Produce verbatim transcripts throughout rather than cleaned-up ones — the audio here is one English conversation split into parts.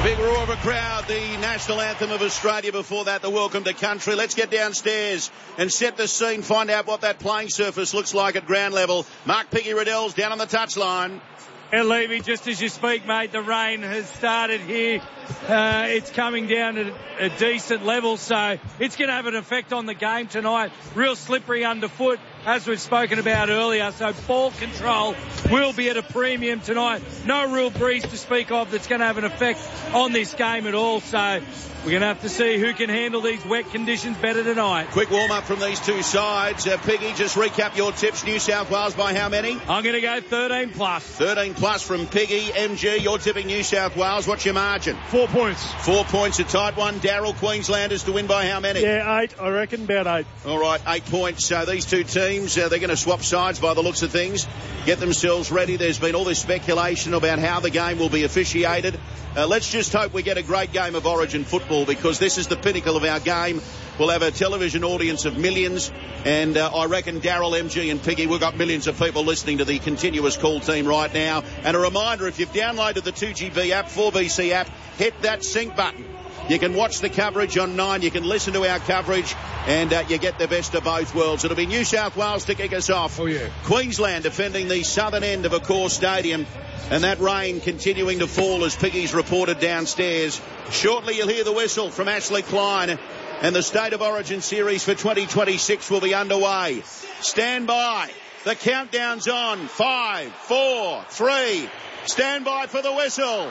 Big roar of a crowd, the national anthem of Australia. Before that, the welcome to country. Let's get downstairs and set the scene, find out what that playing surface looks like at ground level. Mark Piggy Riddell's down on the touchline. And Levy, just as you speak, mate, the rain has started here. Uh, it's coming down at a decent level, so it's going to have an effect on the game tonight. Real slippery underfoot, as we've spoken about earlier, so ball control will be at a premium tonight. No real breeze to speak of that's going to have an effect on this game at all, so we're going to have to see who can handle these wet conditions better tonight. Quick warm-up from these two sides. Uh, Piggy, just recap your tips. New South Wales by how many? I'm going to go thirteen plus. thirteen plus from Piggy. M G, you're tipping New South Wales. What's your margin? Four points. Four points, a tight one. Darryl, Queenslanders to win by how many? Yeah, eight, I reckon, about eight. All right, eight points. So these two teams, uh, they're going to swap sides by the looks of things, get themselves ready. There's been all this speculation about how the game will be officiated. Uh, let's just hope we get a great game of Origin football, because this is the pinnacle of our game. We'll have a television audience of millions, and uh, I reckon Darryl, M G and Piggy, we've got millions of people listening to the Continuous Call team right now. And a reminder, if you've downloaded the two G B app, four B C app, hit that sync button. You can watch the coverage on Nine, you can listen to our coverage, and uh, you get the best of both worlds. It'll be New South Wales to kick us off. Oh, yeah. Queensland defending the southern end of Accor Stadium, and that rain continuing to fall as Piggy's reported downstairs. Shortly you'll hear the whistle from Ashley Klein, and the State of Origin series for twenty twenty-six will be underway. Stand by. The countdown's on. Five, four, three. Stand by for the whistle.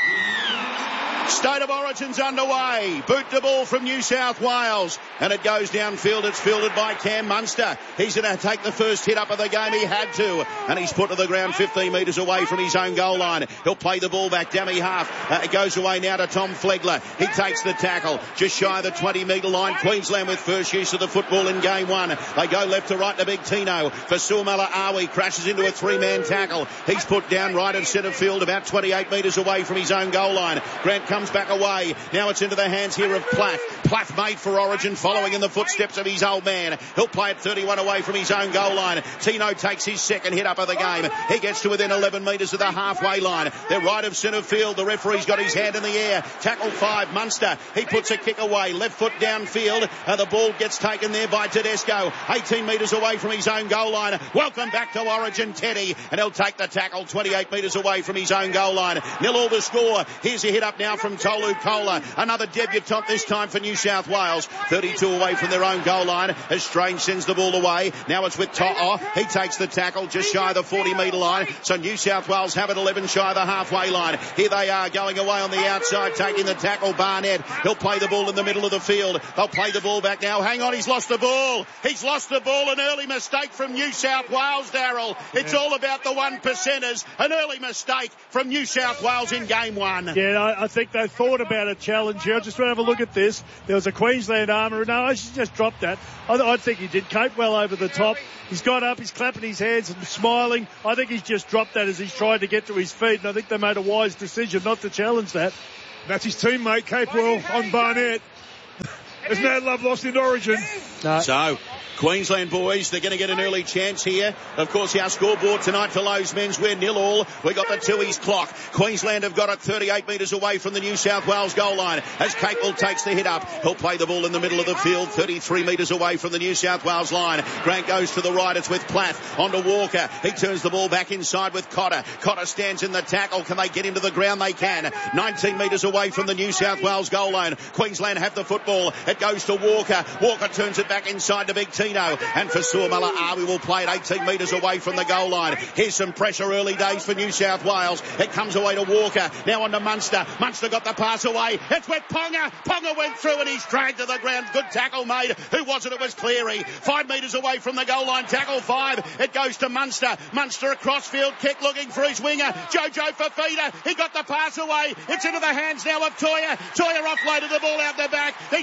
State of Origin's underway. Boot the ball from New South Wales, and it goes downfield. It's fielded by Cam Munster. He's going to take the first hit up of the game. He had to, and he's put to the ground fifteen metres away from his own goal line. He'll play the ball back dummy half. Uh, it goes away now to Tom Flegler. He takes the tackle just shy of the twenty metre line. Queensland with first use of the football in game one. They go left to right to Big Tino. For Suamala Awi crashes into a three-man tackle. He's put down right of centre field, about twenty-eight metres away from his own goal line. Grant comes back away. Now it's into the hands here of Plath. Plath made for Origin, following in the footsteps of his old man. He'll play it thirty-one away from his own goal line. Tino takes his second hit up of the game. He gets to within eleven metres of the halfway line. They're right of centre field. The referee's got his hand in the air. Tackle five, Munster. He puts a kick away. Left foot downfield. And the ball gets taken there by Tedesco. eighteen metres away from his own goal line. Welcome back to Origin, Teddy. And he'll take the tackle twenty-eight metres away from his own goal line. Nil all the score. Here's a hit up now from Tolu Kola. Another debutant this time for New South Wales. thirty-two away from their own goal line as Strange sends the ball away. Now it's with To'o. He takes the tackle just shy of the forty metre line. So New South Wales have it eleven shy of the halfway line. Here they are going away on the outside, taking the tackle. Barnett. He'll play the ball in the middle of the field. They'll play the ball back now. Hang on, he's lost the ball. He's lost the ball. An early mistake from New South Wales, Darryl. It's all about the one percenters. An early mistake from New South Wales in game one. Yeah, I, I think they thought about a challenge here. I just want to have a look at this. There was a Queensland armour. No, I should just drop that. I, I think he did Cape well over the top. He's got up, he's clapping his hands and smiling. I think he's just dropped that as he's tried to get to his feet, and I think they made a wise decision not to challenge that. That's his teammate, Capewell, on Barnett. There's no love lost in Origin. No. So, Queensland boys, they're going to get an early chance here. Of course, our scoreboard tonight for Lowe's men's, we're nil all. We got the Tooheys clock. Queensland have got it thirty-eight metres away from the New South Wales goal line as Capewell takes the hit up. He'll play the ball in the middle of the field, thirty-three metres away from the New South Wales line. Grant goes to the right. It's with Plath onto Walker. He turns the ball back inside with Cotter. Cotter stands in the tackle. Can they get him to the ground? They can. nineteen metres away from the New South Wales goal line. Queensland have the football. It goes to Walker. Walker turns it back inside to Big Tino. And for Suamala Awi will play it eighteen metres away from the goal line. Here's some pressure early days for New South Wales. It comes away to Walker. Now on to Munster. Munster got the pass away. It's with Ponga. Ponga went through and he's dragged to the ground. Good tackle made. Who was it? It was Cleary. Five metres away from the goal line. Tackle five. It goes to Munster. Munster across field kick looking for his winger. Jojo Fafita. He got the pass away. It's into the hands now of Toya. Toya offloaded the ball out the back. He swapped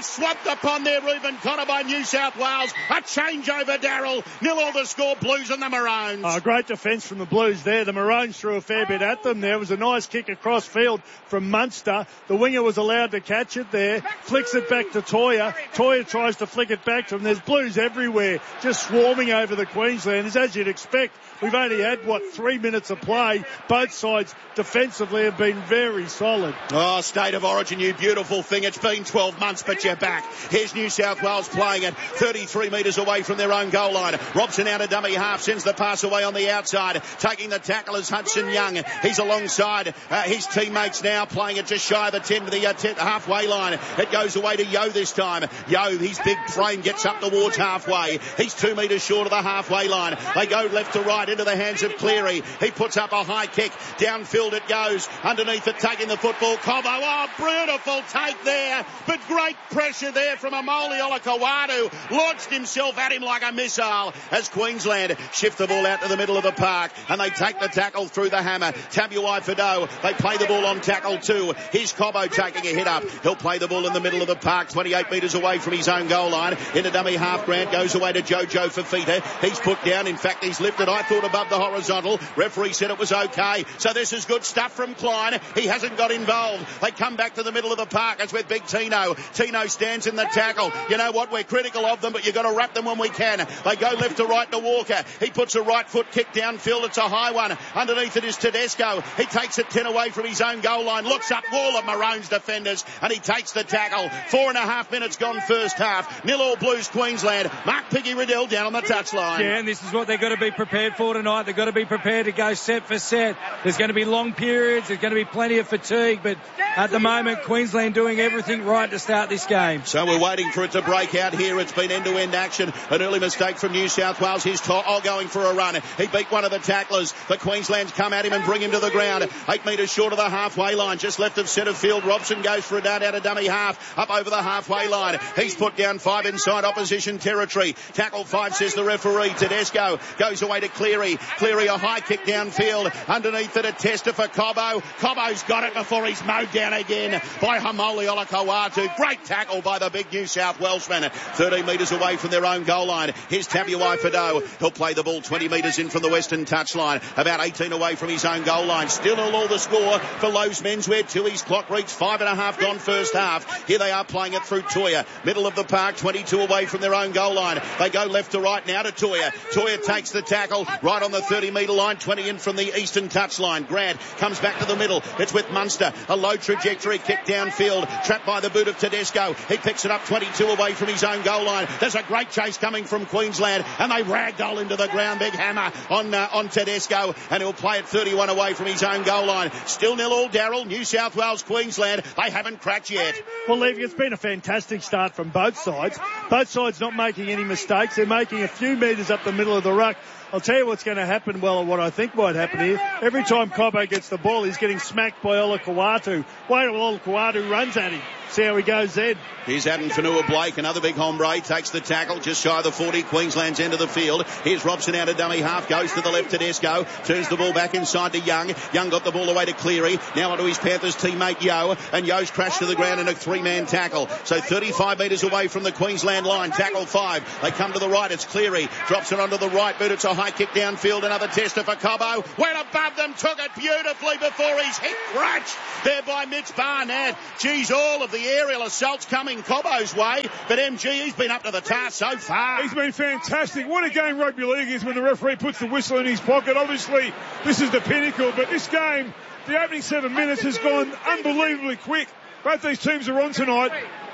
Dropped upon there, Reuben Cotter by New South Wales. A changeover, Darryl. Nil all the score, Blues and the Maroons. Oh, great defence from the Blues there. The Maroons threw a fair bit at them there. It was a nice kick across field from Munster. The winger was allowed to catch it there. Flicks it back to Toya. Toya tries to flick it back to him. There's Blues everywhere, just swarming over the Queenslanders, as you'd expect. We've only had, what, three minutes of play. Both sides defensively have been very solid. Oh, State of Origin, you beautiful thing. It's been twelve months, but you're back. Here's New South Wales playing it thirty-three metres away from their own goal line. Robson out of dummy half, sends the pass away on the outside. Taking the tackle is Hudson Young. He's alongside uh, his teammates now, playing it just shy of the ten to the uh, ten, halfway line. It goes away to Yo this time. Yo, his big frame gets up towards halfway. He's two metres short of the halfway line. They go left to right into the hands of Cleary. He puts up a high kick. Downfield it goes. Underneath it, taking the football. Cobbo, oh, beautiful take there. But great pressure there from Amoli Olakawadu. Launched himself at him like a missile as Queensland shift the ball out to the middle of the park. And they take the tackle through the hammer. Tabuai Fido. They play the ball on tackle two. Here's Cobbo taking a hit up. He'll play the ball in the middle of the park, twenty-eight metres away from his own goal line. Into dummy half. Grant goes away to Jojo Fafita. He's put down. In fact, he's lifted, I thought, above the horizontal. Referee said it was okay. So this is good stuff from Klein. He hasn't got involved. They come back to the middle of the park. It's with Big Tino. Tino stands in the tackle. You know what? We're critical of them, but you've got to wrap them when we can. They go left to right to Walker. He puts a right foot kick downfield. It's a high one. Underneath it is Tedesco. He takes it ten away from his own goal line. Looks up, wall of Maroons defenders, and he takes the tackle. Four and a half minutes gone first half. Nil all Blues Queensland. Mark Piggy Riddell down on the touchline. Yeah, and this is what they've got to be prepared for tonight. They've got to be prepared to go set for set. There's going to be long periods. There's going to be plenty of fatigue, but at the moment, Queensland doing everything right to start this game. So we're waiting for it to break out here. It's been end-to-end action. An early mistake from New South Wales. Here's To'o going for a run. He beat one of the tacklers. The Queensland's come at him and bring him to the ground. Eight metres short of the halfway line. Just left of centre field. Robson goes for a dart out of dummy half. Up over the halfway line. He's put down five inside opposition territory. Tackle five, says the referee. Tedesco goes away to Cleary. Cleary a high kick downfield. Underneath it a tester for Cobbo. Cobbo's got it before he's mowed down again by Hamoli Olakawatu. Great tackle by the big New South Welshman. thirteen metres away from their own goal line. Here's Tabuai Fido. He'll play the ball twenty metres in from the western touchline. About eighteen away from his own goal line. Still all the score for Lowe's Menswear. Tooheys clock reached five and a half gone first half. Here they are playing it through Toya. Middle of the park, twenty-two away from their own goal line. They go left to right now to Toya. Toya takes the tackle right on the thirty metre line, twenty in from the eastern touchline. Grant comes back to the middle. It's with Munster. A low trajectory kick downfield. Trapped by the boot of Tedesco. He picks it up twenty-two away from his own goal line. There's a great chase coming from Queensland, and they ragdoll into the ground. Big hammer on uh, on Tedesco, and he'll play it thirty-one away from his own goal line. Still nil all, Darryl. New South Wales, Queensland. They haven't cracked yet. Well, Levy, it's been a fantastic start from both sides. Both sides not making any mistakes. They're making a few metres up the middle of the ruck. I'll tell you what's going to happen, well, or what I think might happen here. Every time Cobbo gets the ball, he's getting smacked by Olakawatu. Wait till Olakawatu runs at him. See how he goes then. Here's Adam Fanua-Blake, another big hombre, takes the tackle just shy of the forty, Queensland's end of the field. Here's Robson out of dummy half, goes to the left to Tedesco, turns the ball back inside to Young. Young got the ball away to Cleary, now onto his Panthers teammate Yo, and Yo's crashed to the ground in a three-man tackle. So thirty-five metres away from the Queensland line, tackle five. They come to the right, it's Cleary, drops it onto the right boot, it's a high kick downfield, another tester for Cobbo, went above them, took it beautifully before he's hit crutch there by Mitch Barnett. Geez, all of the aerial assaults coming Cobbo's way, but M G, he's been up to the task so far. He's been fantastic. What a game rugby league is when the referee puts the whistle in his pocket. Obviously, this is the pinnacle, but this game, the opening seven minutes has gone unbelievably quick. Both these teams are on tonight.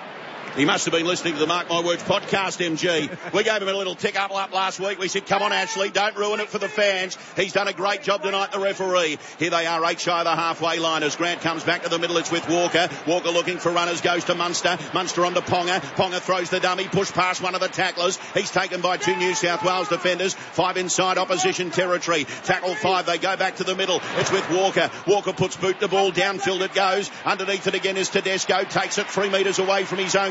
He must have been listening to the Mark My Words podcast, M G. We gave him a little tick up last week. We said, come on, Ashley, don't ruin it for the fans. He's done a great job tonight, the referee. Here they are, eight shy of the halfway line as Grant comes back to the middle. It's with Walker. Walker looking for runners, goes to Munster. Munster on to Ponga. Ponga throws the dummy, push past one of the tacklers. He's taken by two New South Wales defenders. Five inside opposition territory. Tackle five, they go back to the middle. It's with Walker. Walker puts boot the ball, downfield it goes. Underneath it again is Tedesco. Takes it three metres away from his own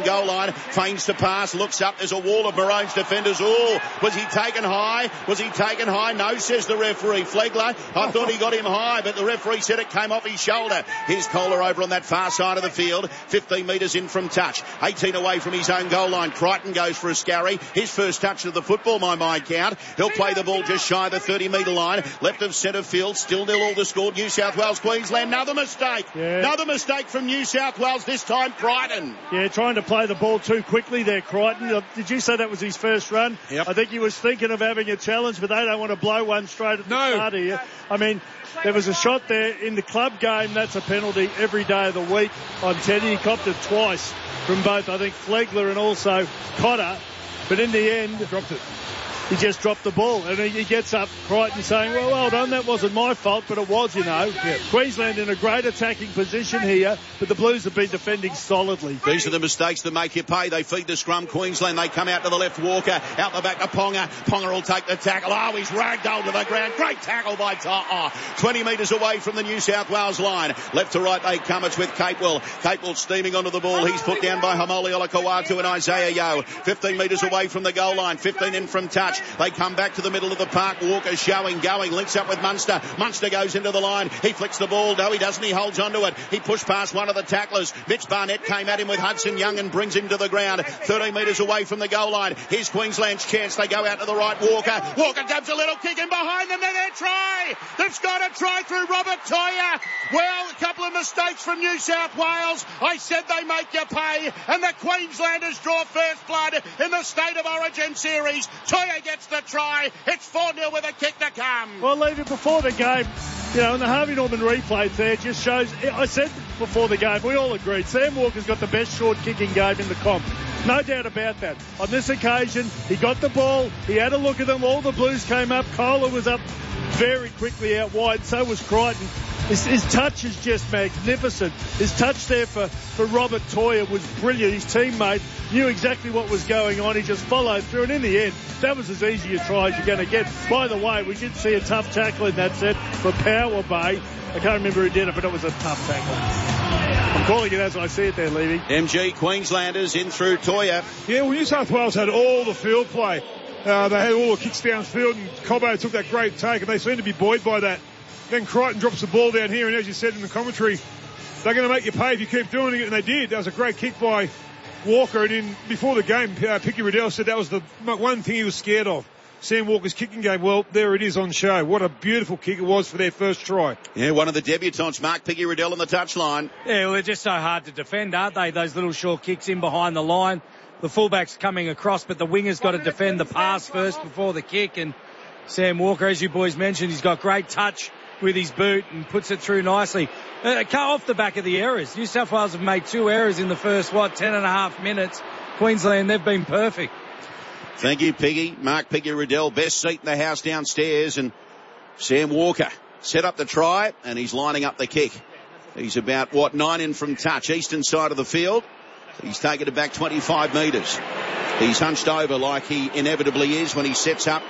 own goal line, feigns to pass, looks up, there's a wall of Maroon's defenders. Oh, was he taken high? Was he taken high? No, says the referee. Flegler, I thought he got him high, but the referee said it came off his shoulder. Here's Kohler over on that far side of the field, fifteen metres in from touch, eighteen away from his own goal line. Crichton goes for a scurry, his first touch of the football, my mind count. He'll play the ball just shy of the thirty metre line, left of centre field, still nil all the score. New South Wales, Queensland, another mistake. Yeah. Another mistake from New South Wales, this time Crichton. Yeah, trying to play the ball too quickly there, Crichton. Did you say that was his first run? Yep. I think he was thinking of having a challenge, but they don't want to blow one straight at the no. start here. I mean, there was a shot there in the club game. That's a penalty every day of the week. I'm telling you, he copped it twice from both, I think, Flegler and also Cotter. But in the end, dropped it. He just dropped the ball, and he gets up, Crichton, saying, well, well done, that wasn't my fault, but it was, you know. Yeah. Queensland in a great attacking position here, but the Blues have been defending solidly. These are the mistakes that make you pay. They feed the scrum. Queensland, they come out to the left, Walker, out the back to Ponga. Ponga will take the tackle. Oh, he's ragdolled to the ground. Great tackle by Todd. Oh, twenty metres away from the New South Wales line. Left to right they come. It's with Capewell. Capewell steaming onto the ball. He's put down by Hamoli Olakawatu and Isaiah Yeo. fifteen metres away from the goal line. fifteen in from touch. They come back to the middle of the park. Walker showing, going, links up with Munster. Munster goes into the line. He flicks the ball. No, he doesn't. He holds onto it. He pushed past one of the tacklers. Mitch Barnett came at him with Hudson Young and brings him to the ground. thirteen metres away from the goal line. Here's Queensland's chance. They go out to the right. Walker. Walker dabs a little kick in behind them. They're there. Try. They've got a try through Robert Toya. Well, a couple of mistakes from New South Wales. I said they make you pay. And the Queenslanders draw first blood in the State of Origin series. Toya gets the try. It's four nil with a kick to come. Well, even before the game, you know, and the Harvey Norman replay there just shows, I said before the game, we all agreed, Sam Walker's got the best short kicking game in the comp. No doubt about that. On this occasion, he got the ball, he had a look at them, all the Blues came up, Kohler was up very quickly out wide, so was Crichton. His, his touch is just magnificent. His touch there for, for Robert Toya was brilliant. His teammate knew exactly what was going on. He just followed through, and in the end, that was as easy a try as you're going to get. By the way, we did see a tough tackle in that set for Power Bay. I can't remember who did it, but it was a tough tackle. I'm calling it as I see it there, Levy. M G Queenslanders in through Toya. Yeah, well, New South Wales had all the field play. Uh, they had all the kicks downfield, and Cobbo took that great take, and they seemed to be buoyed by that. Then Crichton drops the ball down here, and as you said in the commentary, they're going to make you pay if you keep doing it, and they did. That was a great kick by Walker, and in before the game, uh, Picky Riddell said that was the one thing he was scared of, Sam Walker's kicking game. Well, there it is on show. What a beautiful kick it was for their first try. Yeah, one of the debutants, Mark Picky Riddell on the touchline. Yeah, well, they're just so hard to defend, aren't they? Those little short kicks in behind the line. The fullback's coming across, but the winger's got to defend the pass first before the kick, and Sam Walker, as you boys mentioned, he's got great touch with his boot and puts it through nicely. Uh, cut off the back of the errors. New South Wales have made two errors in the first, what, ten and a half minutes. Queensland, they've been perfect. Thank you, Piggy. Mark Piggy Riddell, best seat in the house downstairs, and Sam Walker set up the try, and he's lining up the kick. He's about, what, nine in from touch, eastern side of the field. He's taken it back twenty-five metres. He's hunched over like he inevitably is when he sets up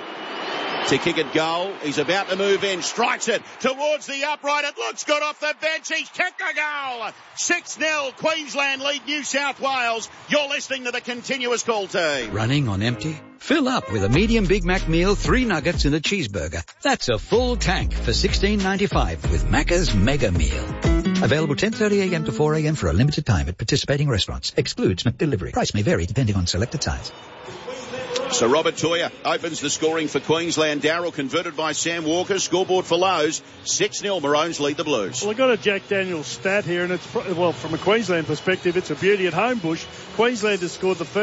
to kick it goal. He's about to move in, strikes it towards the upright. It looks good off the bench. He's kicked a goal. six nil, Queensland lead New South Wales. You're listening to the Continuous Call team. Running on empty? Fill up with a medium Big Mac meal, three nuggets and a cheeseburger. That's a full tank for sixteen ninety-five with Macca's Mega Meal. Available ten thirty a.m. to four a.m. for a limited time at participating restaurants. Excludes McDelivery. Price may vary depending on selected size. So Robert Toya opens the scoring for Queensland. Darryl converted by Sam Walker. Scoreboard for Lowe's. six nil. Maroons lead the Blues. Well, I've got a Jack Daniels stat here, and it's, well, from a Queensland perspective, it's a beauty at home, Bush. Queensland has scored the first